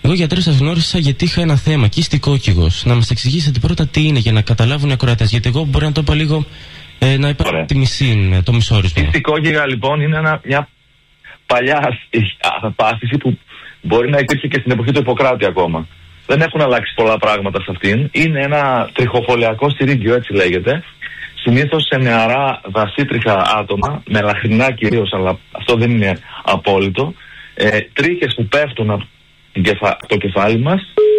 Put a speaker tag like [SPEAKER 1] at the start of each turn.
[SPEAKER 1] Εγώ, γιατρέ, σας γνώρισα γιατί είχα ένα θέμα, κίστικόκκυγος. Να μας εξηγήσετε πρώτα τι είναι για να καταλάβουν οι ακροατές. Γιατί εγώ μπορεί να το είπα λίγο να υπάρχει το μισόρισμα.
[SPEAKER 2] Κίστικόκκυγα, λοιπόν, είναι μια παλιά πάθηση που μπορεί να υπήρχε και στην εποχή του Ιπποκράτη ακόμα. Δεν έχουν αλλάξει πολλά πράγματα σε αυτήν. Είναι ένα τριχοφολιακό στηρίγγιο, έτσι λέγεται. Συνήθως σε νεαρά δασίτριχα άτομα, με λαχρινά κυρίως, αλλά αυτό δεν είναι απόλυτο. Τρίχες που πέφτουν από το κεφάλι μας